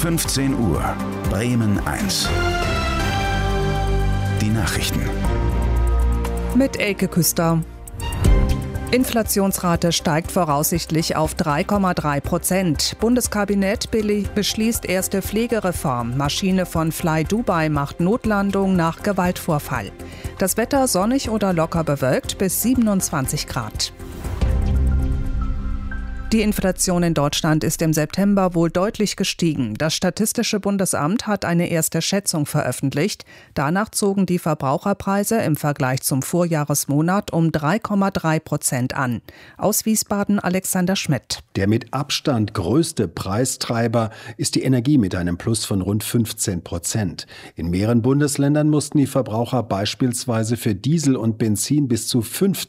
15 Uhr, Bremen 1. Die Nachrichten. Mit Elke Küster. Inflationsrate steigt voraussichtlich auf 3,3%. Bundeskabinett beschließt erste Pflegereform. Maschine von Fly Dubai macht Notlandung nach Gewaltvorfall. Das Wetter sonnig oder locker bewölkt bis 27 Grad. Die Inflation in Deutschland ist im September wohl deutlich gestiegen. Das Statistische Bundesamt hat eine erste Schätzung veröffentlicht. Danach zogen die Verbraucherpreise im Vergleich zum Vorjahresmonat um 3,3% an. Aus Wiesbaden Alexander Schmidt. Der mit Abstand größte Preistreiber ist die Energie mit einem Plus von rund 15%. In mehreren Bundesländern mussten die Verbraucher beispielsweise für Diesel und Benzin bis zu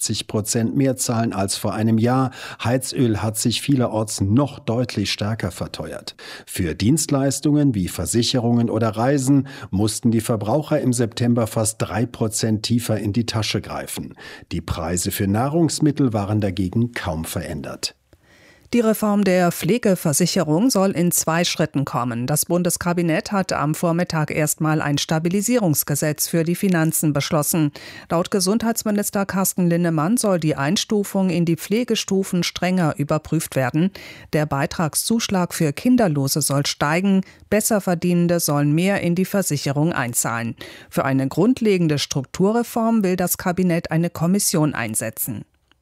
50% mehr zahlen als vor einem Jahr. Heizöl hat sich vielerorts noch deutlich stärker verteuert. Für Dienstleistungen wie Versicherungen oder Reisen mussten die Verbraucher im September fast 3% tiefer in die Tasche greifen. Die Preise für Nahrungsmittel waren dagegen kaum verändert. Die Reform der Pflegeversicherung soll in 2 Schritten kommen. Das Bundeskabinett hat am Vormittag erstmal ein Stabilisierungsgesetz für die Finanzen beschlossen. Laut Gesundheitsminister Carsten Linnemann soll die Einstufung in die Pflegestufen strenger überprüft werden. Der Beitragszuschlag für Kinderlose soll steigen, Besserverdienende sollen mehr in die Versicherung einzahlen. Für eine grundlegende Strukturreform will das Kabinett eine Kommission einsetzen.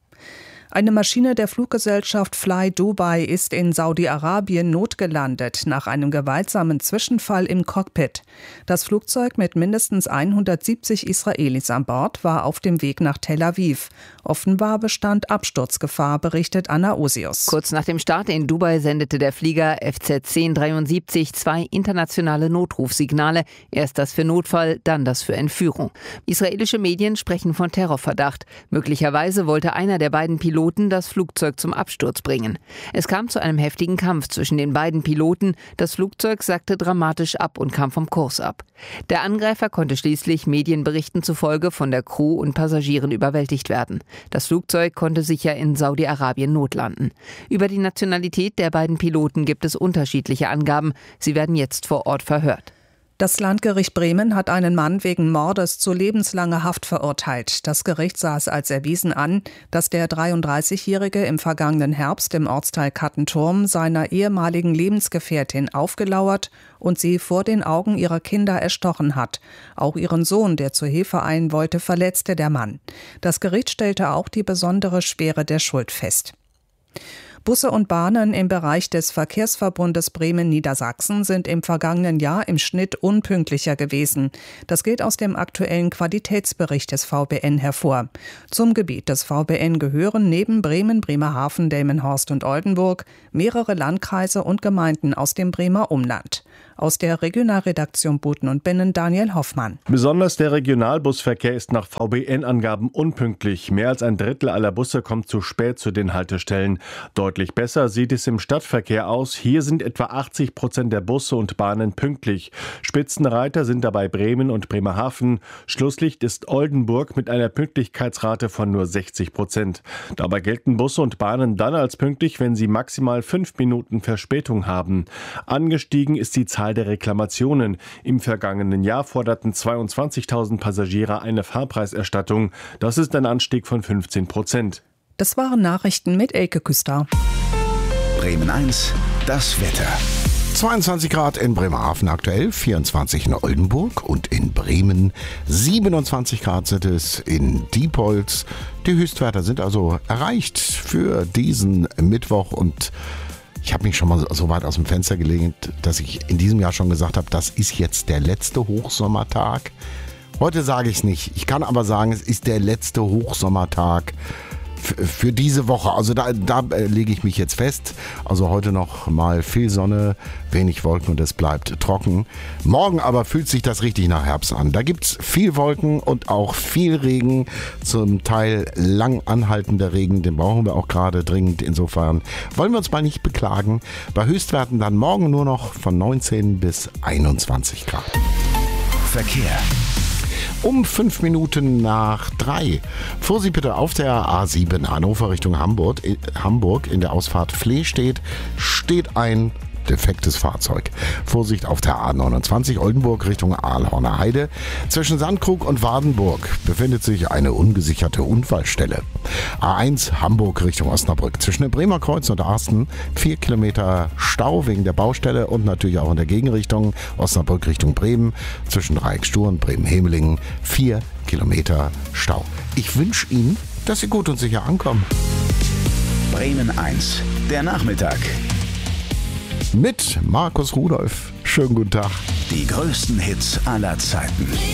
Eine Maschine der Fluggesellschaft Fly Dubai ist in Saudi-Arabien notgelandet nach einem gewaltsamen Zwischenfall im Cockpit. Das Flugzeug mit mindestens 170 Israelis an Bord war auf dem Weg nach Tel Aviv. Offenbar bestand Absturzgefahr, berichtet Anna Osius. Kurz nach dem Start in Dubai sendete der Flieger FZ-1073 2 internationale Notrufsignale. Erst das für Notfall, dann das für Entführung. Israelische Medien sprechen von Terrorverdacht. Möglicherweise wollte einer der beiden Piloten das Flugzeug zum Absturz bringen. Es kam zu einem heftigen Kampf zwischen den beiden Piloten. Das Flugzeug sackte dramatisch ab und kam vom Kurs ab. Der Angreifer konnte schließlich Medienberichten zufolge von der Crew und Passagieren überwältigt werden. Das Flugzeug konnte sicher in Saudi-Arabien notlanden. Über die Nationalität der beiden Piloten gibt es unterschiedliche Angaben. Sie werden jetzt vor Ort verhört. Das Landgericht Bremen hat einen Mann wegen Mordes zu lebenslanger Haft verurteilt. Das Gericht sah es als erwiesen an, dass der 33-Jährige im vergangenen Herbst im Ortsteil Kattenturm seiner ehemaligen Lebensgefährtin aufgelauert und sie vor den Augen ihrer Kinder erstochen hat. Auch ihren Sohn, der zur Hilfe eilen wollte, verletzte der Mann. Das Gericht stellte auch die besondere Schwere der Schuld fest. Busse und Bahnen im Bereich des Verkehrsverbundes Bremen-Niedersachsen sind im vergangenen Jahr im Schnitt unpünktlicher gewesen. Das geht aus dem aktuellen Qualitätsbericht des VBN hervor. Zum Gebiet des VBN gehören neben Bremen, Bremerhaven, Delmenhorst und Oldenburg mehrere Landkreise und Gemeinden aus dem Bremer Umland. Aus der Regionalredaktion Buten und Binnen Daniel Hoffmann. Besonders der Regionalbusverkehr ist nach VBN-Angaben unpünktlich. Mehr als ein Drittel aller Busse kommt zu spät zu den Haltestellen. Deutlich besser sieht es im Stadtverkehr aus. Hier sind etwa 80% der Busse und Bahnen pünktlich. Spitzenreiter sind dabei Bremen und Bremerhaven. Schlusslicht ist Oldenburg mit einer Pünktlichkeitsrate von nur 60%. Dabei gelten Busse und Bahnen dann als pünktlich, wenn sie maximal 5 Minuten Verspätung haben. Angestiegen ist die Zahl der Reklamationen. Im vergangenen Jahr forderten 22.000 Passagiere eine Fahrpreiserstattung. Das ist ein Anstieg von 15%. Das waren Nachrichten mit Elke Küster. Bremen 1, das Wetter. 22 Grad in Bremerhaven aktuell, 24 in Oldenburg und in Bremen. 27 Grad sind es in Diepholz. Die Höchstwerte sind also erreicht für diesen Mittwoch und ich habe mich schon mal so weit aus dem Fenster gelehnt, dass ich in diesem Jahr schon gesagt habe, das ist jetzt der letzte Hochsommertag. Heute sage ich es nicht. Ich kann aber sagen, es ist der letzte Hochsommertag für diese Woche. Also da lege ich mich jetzt fest. Also heute noch mal viel Sonne, wenig Wolken und es bleibt trocken. Morgen aber fühlt sich das richtig nach Herbst an. Da gibt es viel Wolken und auch viel Regen. Zum Teil lang anhaltender Regen, den brauchen wir auch gerade dringend. Insofern wollen wir uns mal nicht beklagen. Bei Höchstwerten dann morgen nur noch von 19 bis 21 Grad. Verkehr. Um 5 Minuten nach 3. Vorsicht bitte auf der A7 Hannover Richtung Hamburg in der Ausfahrt Flehstedt steht ein defektes Fahrzeug. Vorsicht auf der A29 Oldenburg Richtung Aalhorner Heide. Zwischen Sandkrug und Wadenburg befindet sich eine ungesicherte Unfallstelle. A1 Hamburg Richtung Osnabrück. Zwischen dem Bremer Kreuz und Arsten 4 Kilometer Stau wegen der Baustelle und natürlich auch in der Gegenrichtung Osnabrück Richtung Bremen. Zwischen Dreiecksstuhr und Bremen-Hemelingen 4 Kilometer Stau. Ich wünsche Ihnen, dass Sie gut und sicher ankommen. Bremen 1, der Nachmittag. Mit Markus Rudolph. Schönen guten Tag. Die größten Hits aller Zeiten.